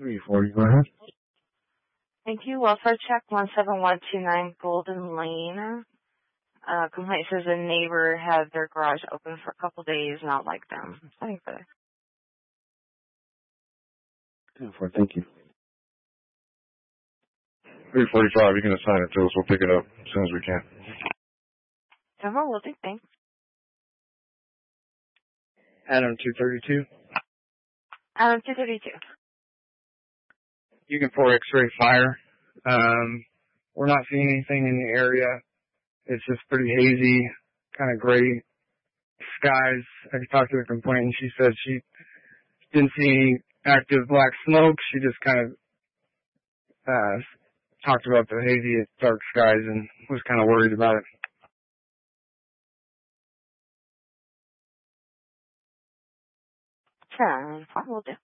340, go ahead. Thank you. Welfare check 17129 Golden Lane. Complaint says a neighbor had their garage open for a couple days, not like them. Thank you. 10-4, thank you. 345, you can assign it to us. We'll pick it up as soon as we can. 10-4, will do. Thanks. Adam 232. Adam 232. You can pour X-ray fire. We're not seeing anything in the area. It's just pretty hazy, kind of gray skies. I talked to the complainant, and she said she didn't see any active black smoke. She just kind of talked about the hazy, dark skies and was kind of worried about it. 10-4, will do.